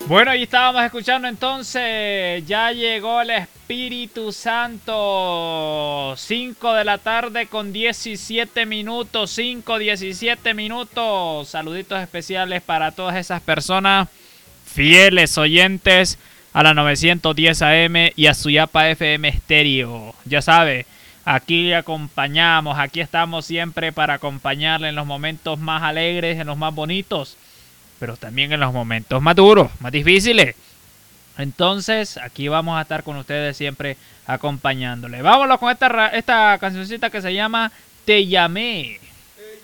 Bueno, ahí estábamos escuchando entonces, ya llegó el Espíritu Santo, 5 de la tarde con 17 minutos, 5:17 minutos. Saluditos especiales para todas esas personas fieles oyentes a la 910 AM y a Suyapa FM Estéreo. Ya sabe, aquí le acompañamos, aquí estamos siempre para acompañarle en los momentos más alegres, en los más bonitos, pero también en los momentos más duros, más difíciles. Entonces, aquí vamos a estar con ustedes siempre acompañándole. Vámonos con esta cancioncita que se llama Te Llamé.